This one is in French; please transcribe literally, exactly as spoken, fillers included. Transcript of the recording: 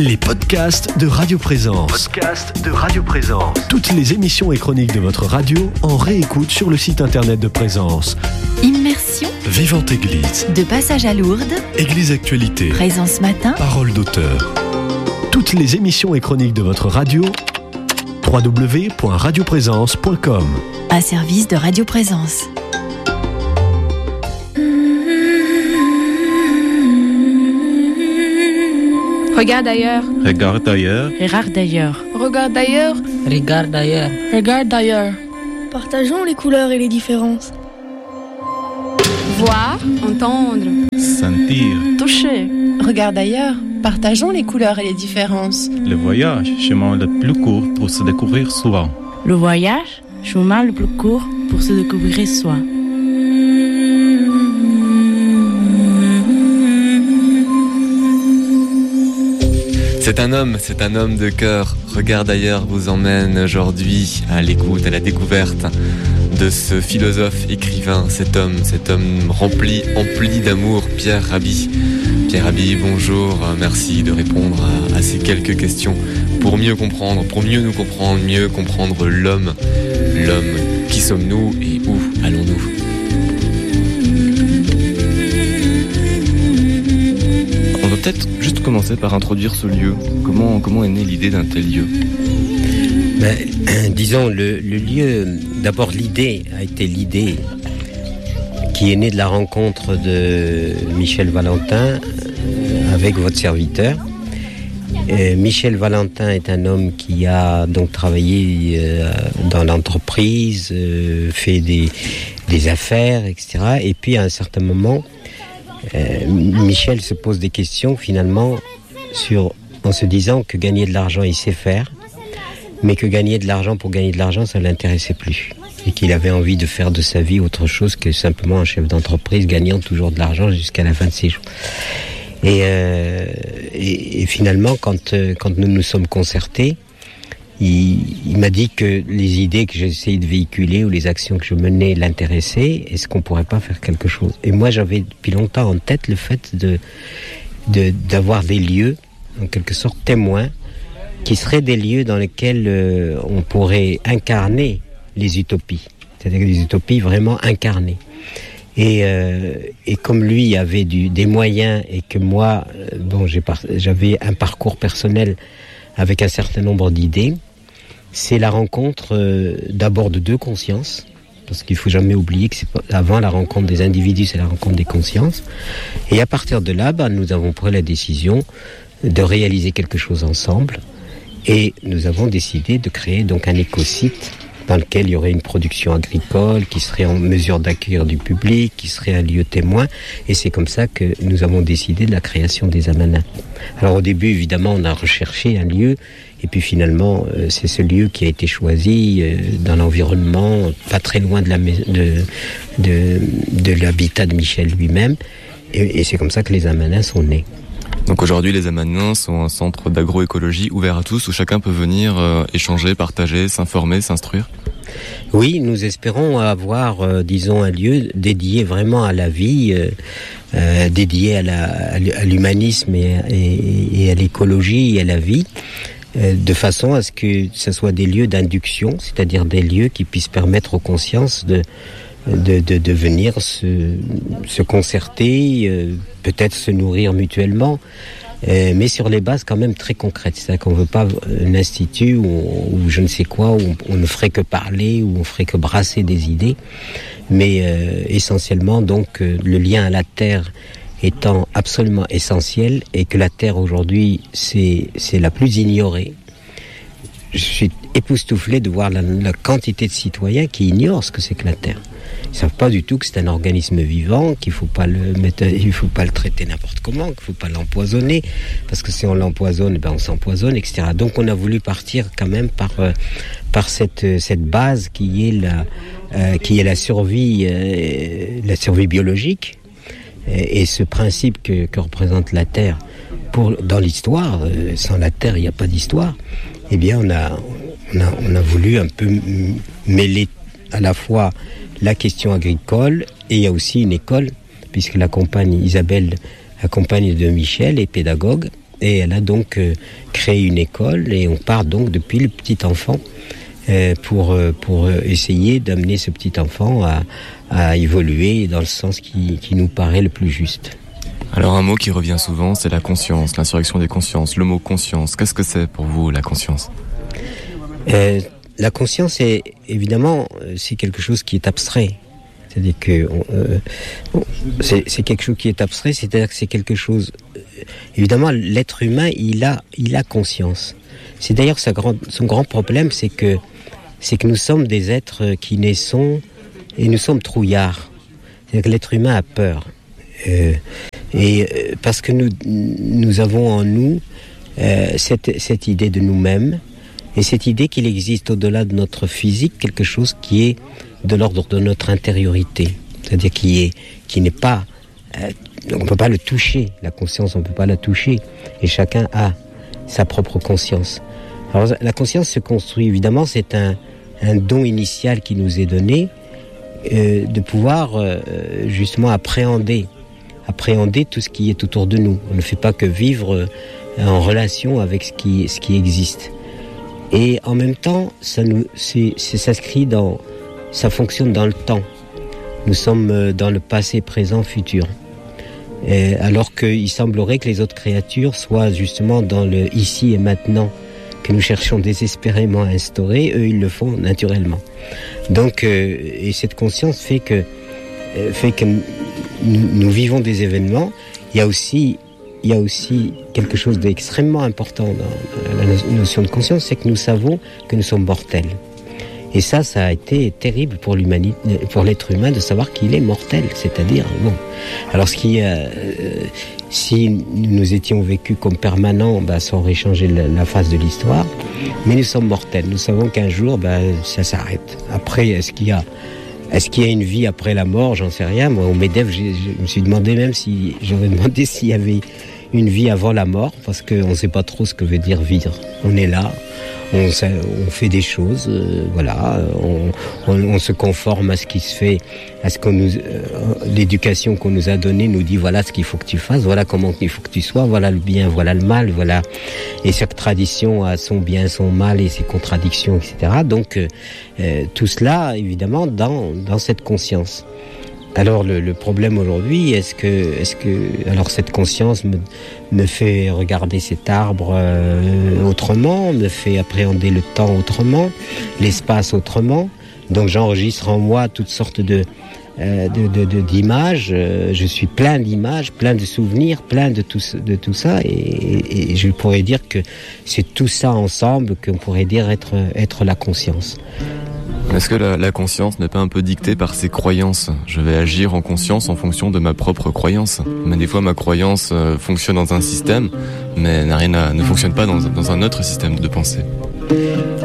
Les podcasts de Radio Présence. Podcasts de Radio Présence. Toutes les émissions et chroniques de votre radio en réécoute sur le site internet de Présence. Immersion. Vivante Église. De passage à Lourdes. Église Actualité. Présence matin. Parole d'auteur. Toutes les émissions et chroniques de votre radio. w w w point radio présence point com. Un service de Radio Présence. Regarde ailleurs. Regarde ailleurs. Regarde ailleurs. Regarde ailleurs. Regarde ailleurs. Regarde ailleurs. Partageons les couleurs et les différences. Voir, entendre, Sentir. toucher. Regarde ailleurs. Partageons les couleurs et les différences. Le voyage, chemin le plus court pour se découvrir soi. Le voyage, chemin le plus court pour se découvrir soi. C'est un homme, c'est un homme de cœur. Regarde ailleurs vous emmène aujourd'hui à l'écoute, à la découverte de ce philosophe, écrivain, cet homme, cet homme rempli, empli d'amour, Pierre Rabhi. Pierre Rabhi, bonjour, merci de répondre à, à ces quelques questions pour mieux comprendre, pour mieux nous comprendre, mieux comprendre l'homme. L'homme, qui sommes-nous et où allons-nous ? On va peut-être juste commencer par introduire ce lieu. Comment, comment est née l'idée d'un tel lieu ? Ben, disons, le, le lieu, d'abord l'idée a été l'idée qui est née de la rencontre de Michel Valentin avec votre serviteur. Euh, Michel Valentin est un homme qui a donc travaillé euh, dans l'entreprise, euh, fait des, des affaires, et cetera. Et puis à un certain moment, euh, Michel se pose des questions finalement sur, en se disant que gagner de l'argent, il sait faire, mais que gagner de l'argent pour gagner de l'argent, ça ne l'intéressait plus. Et qu'il avait envie de faire de sa vie autre chose que simplement un chef d'entreprise gagnant toujours de l'argent jusqu'à la fin de ses jours. Et, euh, et, et finalement, quand, euh, quand nous nous sommes concertés, il, il m'a dit que les idées que j'essayais de véhiculer ou les actions que je menais l'intéressaient. Est-ce qu'on pourrait pas faire quelque chose ? Et moi, j'avais depuis longtemps en tête le fait de, de, d'avoir des lieux, en quelque sorte témoins, qui seraient des lieux dans lesquels euh, on pourrait incarner les utopies. C'est-à-dire des utopies vraiment incarnées. Et, euh, et comme lui avait du, des moyens et que moi, euh, bon, j'ai par, j'avais un parcours personnel avec un certain nombre d'idées, c'est la rencontre euh, d'abord de deux consciences, parce qu'il ne faut jamais oublier que c'est pas, avant la rencontre des individus, c'est la rencontre des consciences. Et à partir de là, bah, nous avons pris la décision de réaliser quelque chose ensemble et nous avons décidé de créer donc un écosite dans lequel il y aurait une production agricole qui serait en mesure d'accueillir du public, qui serait un lieu témoin. Et c'est comme ça que nous avons décidé de la création des Amanins. Alors au début, évidemment, on a recherché un lieu, et puis finalement, euh, c'est ce lieu qui a été choisi euh, dans l'environnement, pas très loin de, la, de, de, de l'habitat de Michel lui-même. Et, et c'est comme ça que les Amanins sont nés. Donc aujourd'hui, les Amanins sont un centre d'agroécologie ouvert à tous où chacun peut venir euh, échanger, partager, s'informer, s'instruire. Oui, nous espérons avoir, euh, disons, un lieu dédié vraiment à la vie, euh, euh, dédié à, la, à l'humanisme et, et, et à l'écologie et à la vie, euh, de façon à ce que ce soit des lieux d'induction, c'est-à-dire des lieux qui puissent permettre aux consciences de De, de, de venir se, se concerter, euh, peut-être se nourrir mutuellement, euh, mais sur les bases quand même très concrètes. C'est-à-dire qu'on ne veut pas un institut où, où je ne sais quoi, où on, on ne ferait que parler, où on ferait que brasser des idées, mais euh, essentiellement donc euh, le lien à la terre étant absolument essentiel, et que la terre aujourd'hui c'est, c'est la plus ignorée. Je suis époustouflé de voir la, la quantité de citoyens qui ignorent ce que c'est que la terre. Ils ne savent pas du tout que c'est un organisme vivant, qu'il ne faut pas le mettre, il faut pas le traiter n'importe comment, qu'il ne faut pas l'empoisonner, parce que si on l'empoisonne, ben on s'empoisonne, et cetera. Donc on a voulu partir quand même par, euh, par cette, cette base qui est la, euh, qui est la survie, euh, la survie biologique, et, et ce principe que, que représente la Terre pour, dans l'histoire. Euh, sans la Terre, il n'y a pas d'histoire. Eh bien, on a, on a, on a voulu un peu mêler à la fois la question agricole, et il y a aussi une école, puisque la compagne Isabelle, la compagne de Michel, est pédagogue, Et elle a donc euh, créé une école et on part donc depuis le petit enfant euh, pour, euh, pour essayer d'amener ce petit enfant à, à évoluer dans le sens qui, qui nous paraît le plus juste. Alors un mot qui revient souvent, c'est la conscience, l'insurrection des consciences. Le mot conscience, qu'est-ce que c'est pour vous la conscience ? euh, La conscience, est évidemment, c'est quelque chose qui est abstrait. C'est-à-dire que euh, c'est, c'est quelque chose qui est abstrait, c'est-à-dire que c'est quelque chose... Évidemment, l'être humain, il a, il a conscience. C'est d'ailleurs sa grand, son grand problème, c'est que, c'est que nous sommes des êtres qui naissons et nous sommes trouillards. C'est-à-dire que l'être humain a peur. Euh, et euh, parce que nous, nous avons en nous euh, cette, cette idée de nous-mêmes et cette idée qu'il existe au-delà de notre physique quelque chose qui est de l'ordre de notre intériorité, c'est-à-dire qui est, qui n'est pas, euh, on ne peut pas le toucher, la conscience on ne peut pas la toucher, et chacun a sa propre conscience. Alors la conscience se construit, évidemment c'est un, un don initial qui nous est donné, euh, de pouvoir euh, justement appréhender, appréhender tout ce qui est autour de nous. On ne fait pas que vivre euh, en relation avec ce qui, ce qui existe. Et en même temps, ça nous, c'est, c'est s'inscrit dans ça fonctionne dans le temps. Nous sommes dans le passé, présent, futur. Et alors qu'il semblerait que les autres créatures soient justement dans le ici et maintenant que nous cherchons désespérément à instaurer, eux ils le font naturellement. Donc, euh, et cette conscience fait que, euh, fait que nous, nous vivons des événements. Il y a aussi, il y a aussi quelque chose d'extrêmement important dans la notion de conscience, c'est que nous savons que nous sommes mortels. Et ça, ça a été terrible pour l'humanité, pour l'être humain de savoir qu'il est mortel, c'est-à-dire bon. Alors, ce qui, euh, si nous étions vécus comme permanents, bah, ça aurait changé la, la face de l'histoire. Mais nous sommes mortels. Nous savons qu'un jour, bah, ça s'arrête. Après, est-ce qu'il y a, est-ce qu'il y a une vie après la mort ? J'en sais rien. Moi, au MEDEF, j'ai, je me suis demandé même si, j'aurais demandé s'il y avait une vie avant la mort, parce qu'on ne sait pas trop ce que veut dire vivre. On est là. On, on fait des choses, euh, voilà, on, on, on se conforme à ce qui se fait, à ce qu'on nous, euh, l'éducation qu'on nous a donnée nous dit voilà ce qu'il faut que tu fasses, voilà comment il faut que tu sois, voilà le bien, voilà le mal, voilà. Et chaque tradition a son bien, son mal et ses contradictions, et cetera. Donc euh, tout cela, évidemment, dans dans cette conscience. Alors le, le problème aujourd'hui, est-ce que, est-ce que, alors cette conscience me, me fait regarder cet arbre euh, autrement, me fait appréhender le temps autrement, l'espace autrement. Donc j'enregistre en moi toutes sortes de, euh, de, de, de d'images. Euh, je suis plein d'images, plein de souvenirs, plein de tout, de tout ça. Et, et, et je pourrais dire que c'est tout ça ensemble qu'on pourrait dire être, être la conscience. Est-ce que la, la conscience n'est pas un peu dictée par ses croyances ? Je vais agir en conscience en fonction de ma propre croyance. Mais des fois, ma croyance euh, fonctionne dans un système, mais n'a rien à, ne fonctionne pas dans, dans un autre système de pensée.